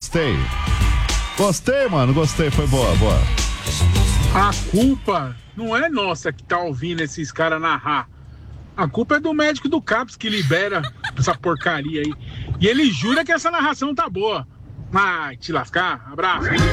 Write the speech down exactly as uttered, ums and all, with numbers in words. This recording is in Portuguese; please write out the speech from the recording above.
gostei. Gostei, mano, gostei, foi boa, boa. A culpa não é nossa que tá ouvindo esses caras narrar. A culpa é do médico do CAPS que libera essa porcaria aí. E ele jura que essa narração tá boa. Ai, te lascar. Abraço.